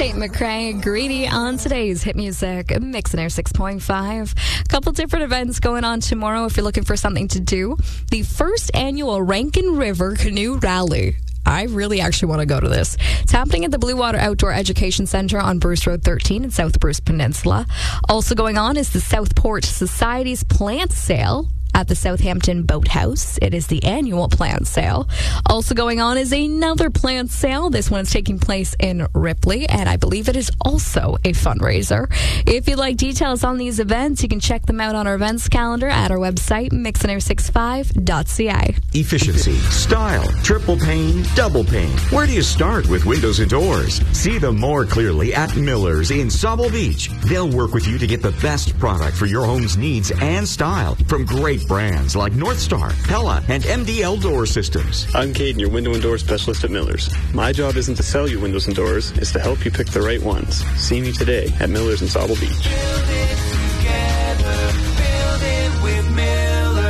Tate McRae, Greedy on today's Hit Music, Mixing Air 6.5. A couple different events going on tomorrow if you're looking for something to do. The first annual Rankin River Canoe Rally. I really actually want to go to this. It's happening at the Blue Water Outdoor Education Center on Bruce Road 13 in South Bruce Peninsula. Also going on is the Southport Society's plant sale at the Southampton Boathouse. It is the annual plant sale. Also going on is another plant sale. This one is taking place in Ripley, and I believe it is also a fundraiser. If you'd like details on these events, you can check them out on our events calendar at our website, mixinair65.ca. Efficiency, style, triple pane, double pane. Where do you start with windows and doors? See them more clearly at Miller's in Sauble Beach. They'll work with you to get the best product for your home's needs and style from great brands like North Star, Pella, and MDL Door Systems. I'm Caden, your window and door specialist at Miller's. My job isn't to sell you windows and doors, it's to help you pick the right ones. See me today at Miller's in Sauble Beach. Build it together, build it with Miller's.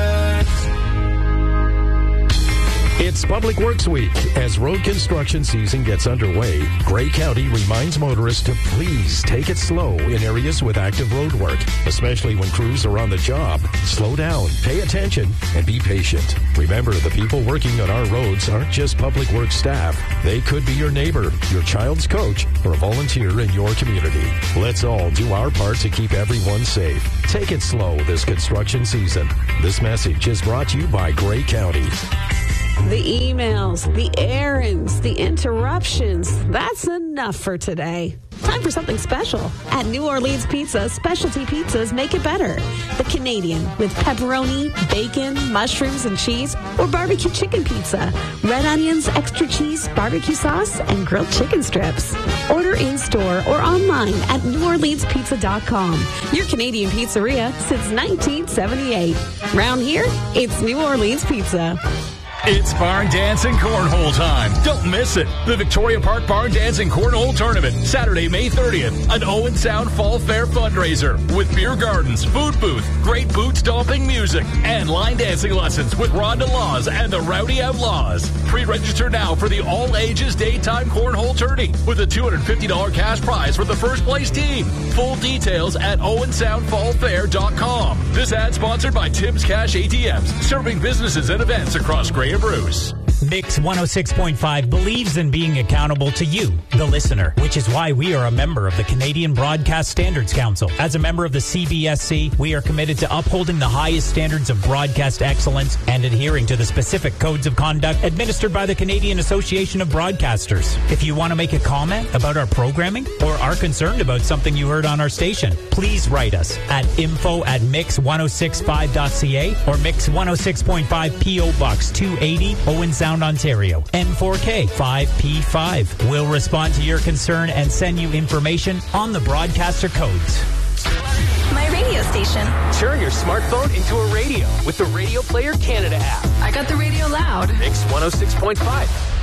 It's Public Works Week. As road construction season gets underway, Grey County reminds motorists to please take it slow in areas with active road work, especially when crews are on the job. Slow down, pay attention, and be patient. Remember, the people working on our roads aren't just Public Works staff. They could be your neighbor, your child's coach, or a volunteer in your community. Let's all do our part to keep everyone safe. Take it slow this construction season. This message is brought to you by Grey County. The emails, the errands, the interruptions. That's enough for today. Time for something special. At New Orleans Pizza, specialty pizzas make it better. The Canadian with pepperoni, bacon, mushrooms, and cheese, or barbecue chicken pizza. Red onions, extra cheese, barbecue sauce, and grilled chicken strips. Order in-store or online at NewOrleansPizza.com. Your Canadian pizzeria since 1978. Round here, it's New Orleans Pizza. It's Barn Dance and Cornhole time. Don't miss it. The Victoria Park Barn Dance and Cornhole Tournament, Saturday, May 30th. An Owen Sound Fall Fair fundraiser with beer gardens, food booth, great boot stomping music, and line dancing lessons with Rhonda Laws and the Rowdy Outlaws. Pre-register now for the all-ages daytime cornhole tourney with a $250 cash prize for the first place team. Full details at owensoundfallfair.com. This ad sponsored by Tim's Cash ATMs, serving businesses and events across Grey and Bruce. Mix 106.5 believes in being accountable to you, the listener, which is why we are a member of the Canadian Broadcast Standards Council. As a member of the CBSC, we are committed to upholding the highest standards of broadcast excellence and adhering to the specific codes of conduct administered by the Canadian Association of Broadcasters. If you want to make a comment about our programming or are concerned about something you heard on our station, please write us at info@mix1065.ca or Mix 106.5 P.O. Box 280, Owen Sound, Ontario, N4K 5P5. We'll respond to your concern and send you information on the broadcaster codes. My radio station. Turn your smartphone into a radio with the Radio Player Canada app. I got the radio loud. Mix 106.5.